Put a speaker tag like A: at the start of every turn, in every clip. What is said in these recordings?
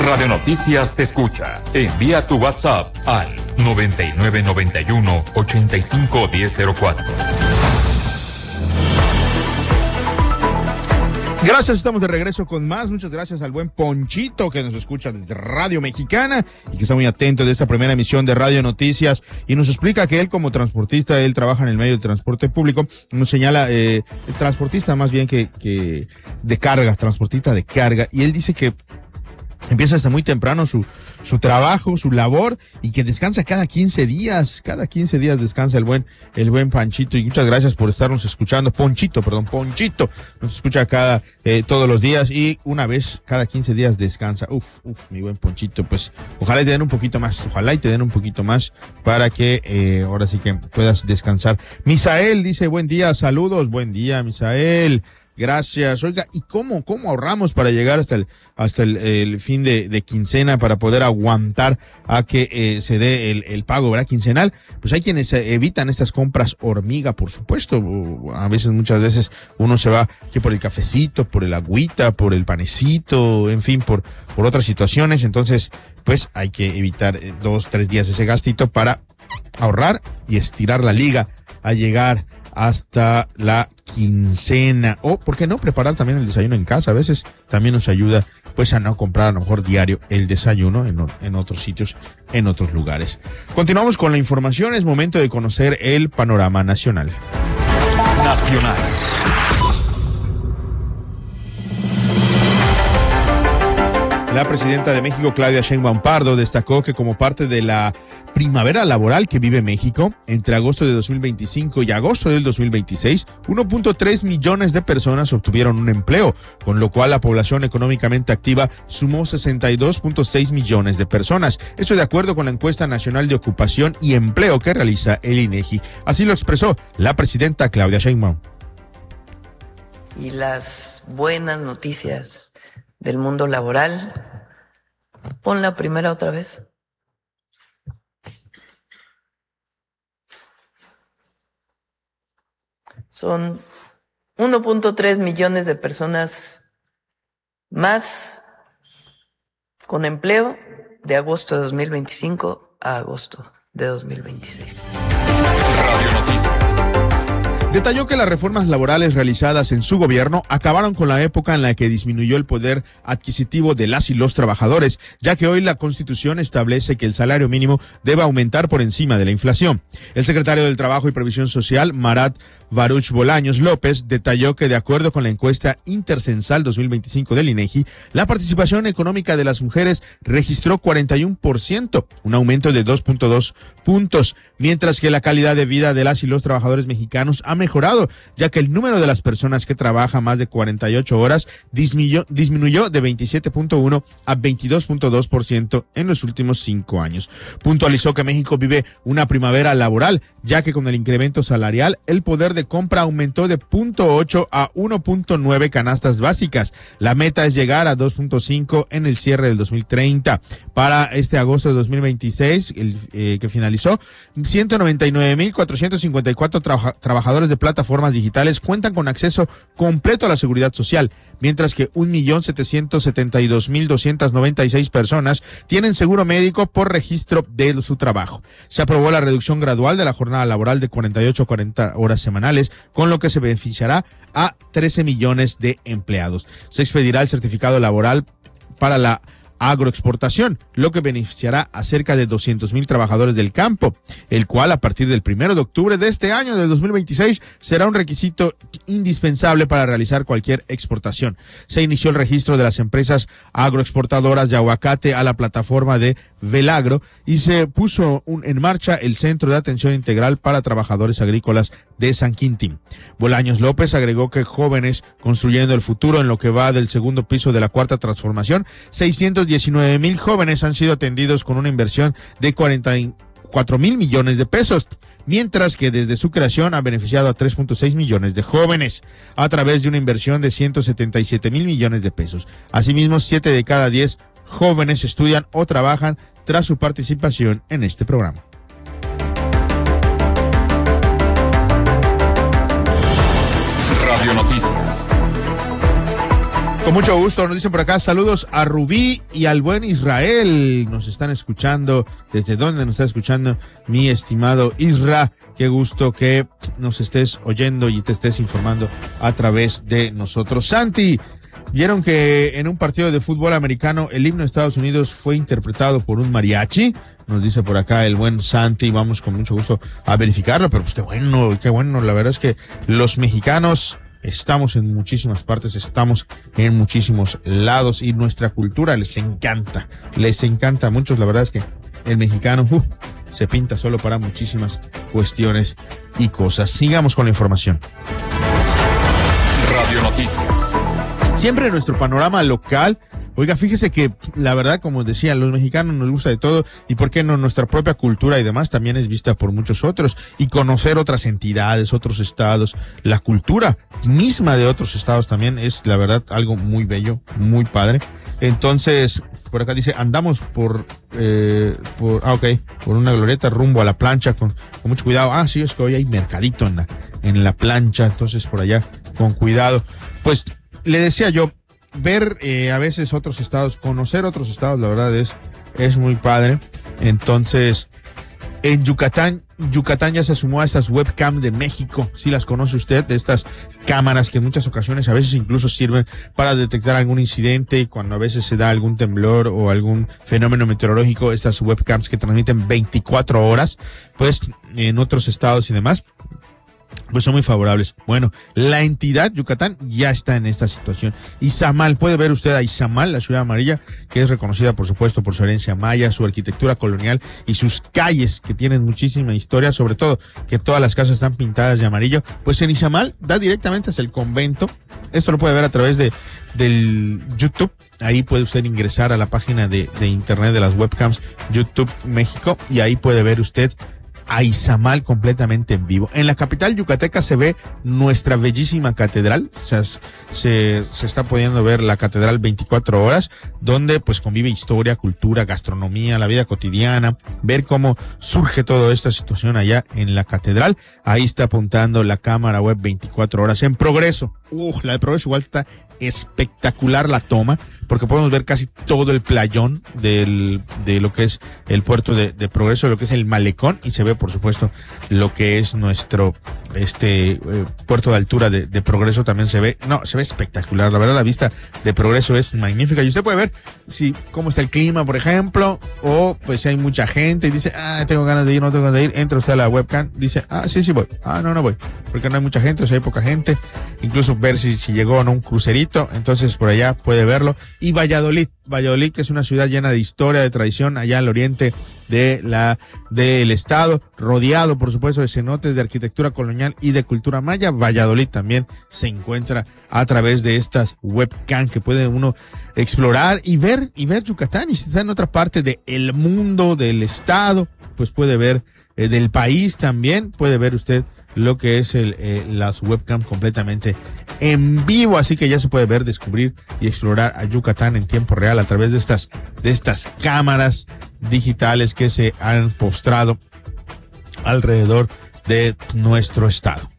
A: Radio Noticias te escucha. Envía tu WhatsApp al 9991-851004.
B: Gracias, estamos de regreso con más. Muchas gracias al buen Ponchito que nos escucha desde Radio Mexicana y que está muy atento de esta primera emisión de Radio Noticias y nos explica que él como transportista, él trabaja en el medio de transporte público, nos señala, el transportista más bien que de carga, transportista de carga, y él dice que empieza hasta muy temprano su trabajo, su labor, y que descansa cada 15 días descansa el buen Panchito, y muchas gracias por estarnos escuchando. Ponchito nos escucha todos los días, y una vez cada 15 días descansa. Mi buen Ponchito, pues ojalá y te den un poquito más para que ahora sí que puedas descansar. Misael dice, buen día, saludos, buen día, Misael. Gracias. Oiga, ¿y cómo ahorramos para llegar hasta el fin de quincena, para poder aguantar a que se dé el pago, ¿verdad? Quincenal. Pues hay quienes evitan estas compras hormiga, por supuesto. Muchas veces uno se va que por el cafecito, por el agüita, por el panecito, en fin, por otras situaciones. Entonces, pues hay que evitar 2-3 días ese gastito para ahorrar y estirar la liga a llegar hasta la quincena. O, ¿por qué no preparar también el desayuno en casa? A veces también nos ayuda pues a no comprar a lo mejor diario el desayuno en otros sitios, en otros lugares. Continuamos con la información. Es momento de conocer el panorama nacional. La presidenta de México, Claudia Sheinbaum Pardo, destacó que como parte de la primavera laboral que vive México, entre agosto de 2025 y agosto del 2026, 1.3 millones de personas obtuvieron un empleo, con lo cual la población económicamente activa sumó 62.6 millones de personas. Esto de acuerdo con la encuesta nacional de ocupación y empleo que realiza el INEGI. Así lo expresó la presidenta Claudia Sheinbaum.
C: Y las buenas noticias del mundo laboral. Pon la primera otra vez. Son 1.3 millones de personas más con empleo de agosto de 2025 a agosto de 2026.
A: Radio Noticias.
B: Detalló que las reformas laborales realizadas en su gobierno acabaron con la época en la que disminuyó el poder adquisitivo de las y los trabajadores, ya que hoy la Constitución establece que el salario mínimo debe aumentar por encima de la inflación. El secretario del Trabajo y Previsión Social, Marat Baruch Bolaños López, detalló que de acuerdo con la encuesta intercensal 2025 del INEGI, la participación económica de las mujeres registró 41%, un aumento de 2.2 puntos, mientras que la calidad de vida de las y los trabajadores mexicanos ha mejorado, ya que el número de las personas que trabajan más de 48 horas disminuyó de 27.1 a 22.2% en los últimos 5 años. Puntualizó que México vive una primavera laboral, ya que con el incremento salarial, el poder de compra aumentó de 0.8 a 1.9 canastas básicas. La meta es llegar a 2.5 en el cierre del 2030. Para este agosto de 2026, que finalizó, 199.454 trabajadores de plataformas digitales cuentan con acceso completo a la seguridad social, mientras que 1.772.296 personas tienen seguro médico por registro de su trabajo. Se aprobó la reducción gradual de la jornada laboral de 48 a 40 horas semanales, con lo que se beneficiará a 13 millones de empleados. Se expedirá el certificado laboral para la agroexportación, lo que beneficiará a cerca de 200,000 trabajadores del campo, el cual a partir del 1 de octubre de este año, del 2026, será un requisito indispensable para realizar cualquier exportación. Se inició el registro de las empresas agroexportadoras de aguacate a la plataforma de Velagro y se puso en marcha el Centro de Atención Integral para Trabajadores Agrícolas de San Quintín. Bolaños López agregó que jóvenes construyendo el futuro en lo que va del segundo piso de la Cuarta Transformación, 619,000 jóvenes han sido atendidos con una inversión de 44,000 millones de pesos, mientras que desde su creación ha beneficiado a 3.6 millones de jóvenes a través de una inversión de 177,000 millones de pesos. Asimismo, 7 de cada 10 jóvenes estudian o trabajan tras su participación en este programa. Radio
A: Noticias.
B: Con mucho gusto, nos dicen por acá, saludos a Rubí y al buen Israel. Nos están escuchando. ¿Desde dónde nos está escuchando, mi estimado Isra? Qué gusto que nos estés oyendo y te estés informando a través de nosotros. Santi, ¿vieron que en un partido de fútbol americano el himno de Estados Unidos fue interpretado por un mariachi? Nos dice por acá el buen Santi, vamos con mucho gusto a verificarlo, pero pues qué bueno, la verdad es que los mexicanos estamos en muchísimas partes, estamos en muchísimos lados y nuestra cultura les encanta a muchos, la verdad es que el mexicano se pinta solo para muchísimas cuestiones y cosas. Sigamos con la información.
A: Radio Noticias.
B: Siempre en nuestro panorama local. Oiga, fíjese que la verdad, como decía, los mexicanos nos gusta de todo y por qué no nuestra propia cultura y demás también es vista por muchos otros y conocer otras entidades, otros estados, la cultura misma de otros estados también es la verdad algo muy bello, muy padre. Entonces, por acá dice, andamos por una glorieta rumbo a la plancha con mucho cuidado. Sí, es que hoy hay mercadito en la plancha, entonces por allá con cuidado. Pues le decía yo, ver a veces otros estados, conocer otros estados, la verdad es muy padre. Entonces, en Yucatán ya se sumó a estas webcam de México. ¿Sí las conoce usted? De estas cámaras que en muchas ocasiones a veces incluso sirven para detectar algún incidente cuando a veces se da algún temblor o algún fenómeno meteorológico. Estas webcams que transmiten 24 horas, pues en otros estados y demás, pues son muy favorables. Bueno, la entidad Yucatán ya está en esta situación. Izamal, puede ver usted a Izamal, la ciudad amarilla, que es reconocida por supuesto por su herencia maya, su arquitectura colonial y sus calles que tienen muchísima historia, sobre todo que todas las casas están pintadas de amarillo. Pues en Izamal da directamente hacia el convento. Esto lo puede ver a través del YouTube. Ahí puede usted ingresar a la página de internet de las webcams YouTube México y ahí puede ver usted a Izamal completamente en vivo. En la capital yucateca se ve nuestra bellísima catedral, o sea, se está pudiendo ver la catedral 24 horas, donde pues convive historia, cultura, gastronomía, la vida cotidiana, ver cómo surge toda esta situación allá en la catedral. Ahí está apuntando la cámara web 24 horas en Progreso. La de Progreso igual está espectacular la toma, porque podemos ver casi todo el playón de lo que es el puerto de Progreso, lo que es el malecón, y se ve por supuesto lo que es nuestro puerto de altura de Progreso. También se ve espectacular, la verdad la vista de Progreso es magnífica, y usted puede ver cómo está el clima, por ejemplo, o pues si hay mucha gente y dice, tengo ganas de ir, no tengo ganas de ir, entra usted a la webcam, dice, sí voy, no voy, porque no hay mucha gente, o sea, hay poca gente, incluso ver si llegó o no un crucerito, entonces por allá puede verlo. Y Valladolid, que es una ciudad llena de historia, de tradición, allá al oriente del estado, rodeado por supuesto de cenotes de arquitectura colonial y de cultura maya. Valladolid también se encuentra a través de estas webcam que puede uno explorar y ver Yucatán. Y si está en otra parte del mundo, del estado, pues puede ver del país también, puede ver usted lo que es las webcam completamente en vivo, así que ya se puede ver, descubrir y explorar a Yucatán en tiempo real a través de estas cámaras digitales que se han postrado alrededor de nuestro estado.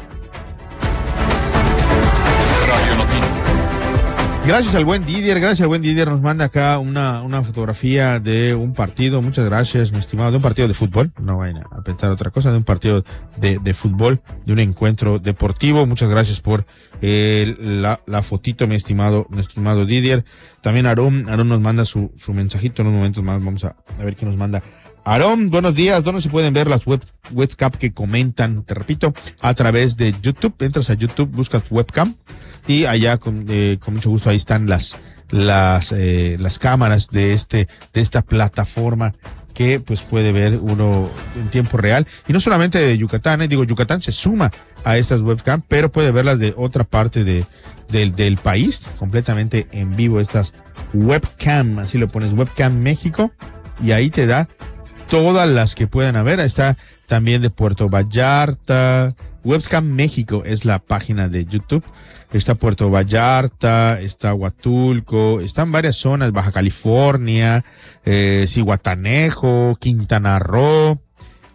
A: Radio Noticias.
B: Gracias al buen Didier, nos manda acá una fotografía de un partido. Muchas gracias, mi estimado, de un partido de fútbol, no vayan a pensar otra cosa, de un partido de fútbol, de un encuentro deportivo. Muchas gracias por la fotito, mi estimado Didier. También Aarón nos manda su mensajito en unos momentos más. Vamos a ver qué nos manda. Aarón, buenos días. ¿Dónde se pueden ver las webcam que comentan? Te repito, a través de YouTube. Entras a YouTube, buscas webcam y allá con mucho gusto ahí están las cámaras de esta plataforma que pues puede ver uno en tiempo real. Y no solamente de Yucatán, Yucatán se suma a estas webcam, pero puede verlas de otra parte del país, completamente en vivo, estas webcam. Así lo pones, webcam México, y ahí te da todas las que puedan haber. Está también de Puerto Vallarta. Webcam México es la página de YouTube. Está Puerto Vallarta, está Huatulco, están varias zonas, Baja California, Zihuatanejo, Quintana Roo,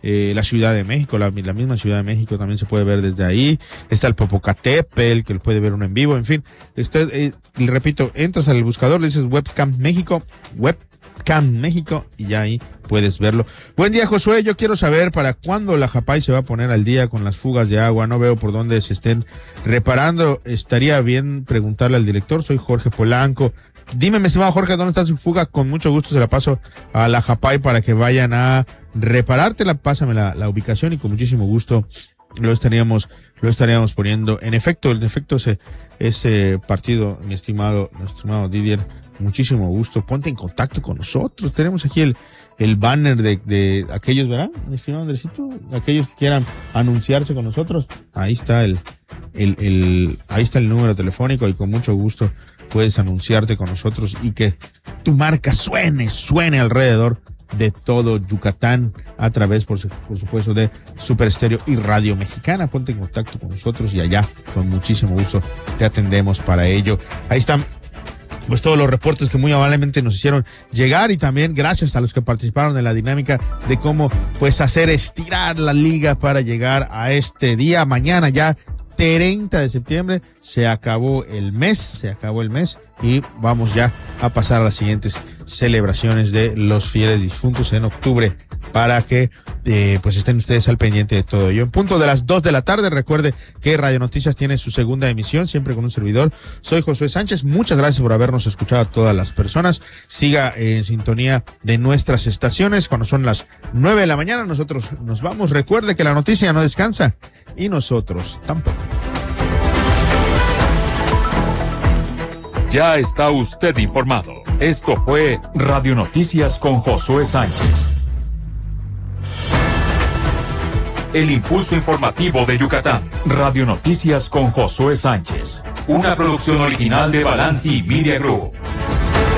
B: la Ciudad de México, la misma Ciudad de México también se puede ver desde ahí. Está el Popocatépetl, que lo puede ver uno en vivo, en fin. Le repito, entras al buscador, le dices Webcam México, y ya ahí puedes verlo. Buen día, Josué. Yo quiero saber para cuándo la Japay se va a poner al día con las fugas de agua. No veo por dónde se estén reparando. Estaría bien preguntarle al director. Soy Jorge Polanco. Dime, mi estimado Jorge, ¿dónde está su fuga? Con mucho gusto se la paso a la Japay para que vayan a reparártela. Pásame la ubicación y con muchísimo gusto lo estaríamos poniendo. En efecto, ese partido, mi estimado Didier, muchísimo gusto. Ponte en contacto con nosotros. Tenemos aquí el banner de aquellos, ¿verdad, mi estimado Andresito? Aquellos que quieran anunciarse con nosotros. Ahí está ahí está el número telefónico y con mucho gusto puedes anunciarte con nosotros y que tu marca suene alrededor de todo Yucatán a través, por supuesto, de Super Estéreo y Radio Mexicana. Ponte en contacto con nosotros y allá con muchísimo gusto te atendemos para ello. Ahí están pues todos los reportes que muy amablemente nos hicieron llegar y también gracias a los que participaron en la dinámica de cómo pues hacer estirar la liga para llegar a este día. Mañana ya 30 de septiembre se acabó el mes y vamos ya a pasar a las siguientes celebraciones de los fieles difuntos en octubre para que pues estén ustedes al pendiente de todo ello. En punto de las 2 de la tarde, recuerde que Radio Noticias tiene su segunda emisión, siempre con un servidor. Soy Josué Sánchez, muchas gracias por habernos escuchado a todas las personas. Siga en sintonía de nuestras estaciones. Cuando son las 9 de la mañana, nosotros nos vamos. Recuerde que la noticia no descansa y nosotros tampoco.
A: Ya está usted informado. Esto fue Radio Noticias con Josué Sánchez. El impulso informativo de Yucatán. Radio Noticias con Josué Sánchez. Una producción original de Balanci Media Group.